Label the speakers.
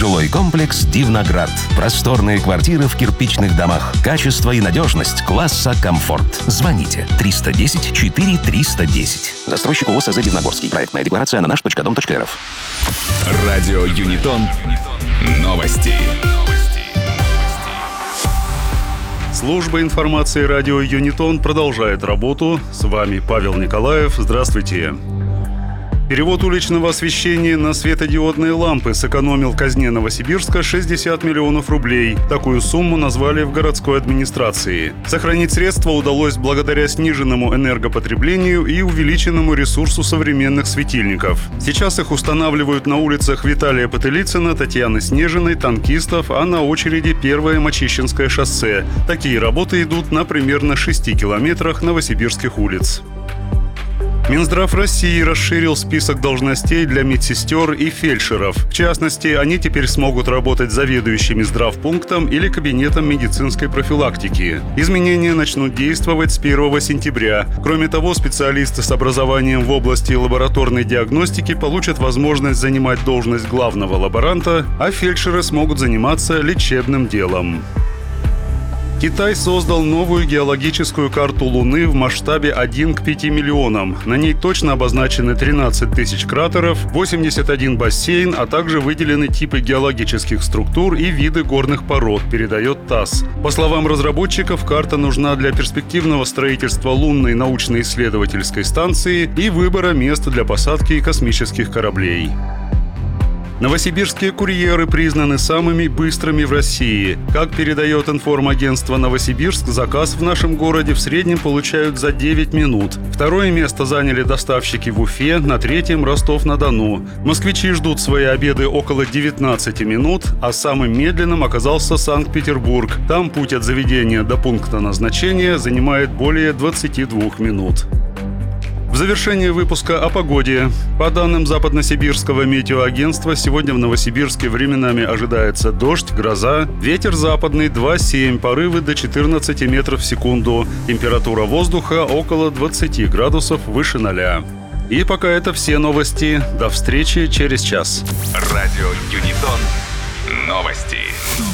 Speaker 1: Жилой комплекс «Дивноград». Просторные квартиры в кирпичных домах. Качество и надежность класса «Комфорт». Звоните 310 4 310. Застройщик ООО СЗ «Дивногорский». Проектная декларация на наш.дом.рф.
Speaker 2: Радио Юнитон. Новости.
Speaker 3: Служба информации радио Юнитон продолжает работу. С вами Павел Николаев. Здравствуйте. Перевод уличного освещения на светодиодные лампы сэкономил казне Новосибирска 60 миллионов рублей. Такую сумму назвали в городской администрации. Сохранить средства удалось благодаря сниженному энергопотреблению и увеличенному ресурсу современных светильников. Сейчас их устанавливают на улицах Виталия Потылицына, Татьяны Снежиной, танкистов, а на очереди Первое Мачищинское шоссе. Такие работы идут на примерно 6 километрах новосибирских улиц. Минздрав России расширил список должностей для медсестер и фельдшеров. В частности, они теперь смогут работать заведующими здравпунктом или кабинетом медицинской профилактики. Изменения начнут действовать с 1 сентября. Кроме того, специалисты с образованием в области лабораторной диагностики получат возможность занимать должность главного лаборанта, а фельдшеры смогут заниматься лечебным делом. Китай создал новую геологическую карту Луны в масштабе 1 к 5 миллионам. На ней точно обозначены 13 тысяч кратеров, 81 бассейн, а также выделены типы геологических структур и виды горных пород, передает ТАСС. По словам разработчиков, карта нужна для перспективного строительства лунной научно-исследовательской станции и выбора места для посадки космических кораблей. Новосибирские курьеры признаны самыми быстрыми в России. Как передает информагентство «Новосибирск», заказ в нашем городе в среднем получают за 9 минут. Второе место заняли доставщики в Уфе, на третьем – Ростов-на-Дону. Москвичи ждут свои обеды около 19 минут, а самым медленным оказался Санкт-Петербург. Там путь от заведения до пункта назначения занимает более 22 минут. В завершение выпуска о погоде. По данным Западносибирского метеоагентства, сегодня в Новосибирске временами ожидается дождь, гроза, ветер западный 2,7, порывы до 14 метров в секунду. Температура воздуха около 20 градусов выше 0. И пока это все новости. До встречи через час.
Speaker 2: Радио Юнитон. Новости.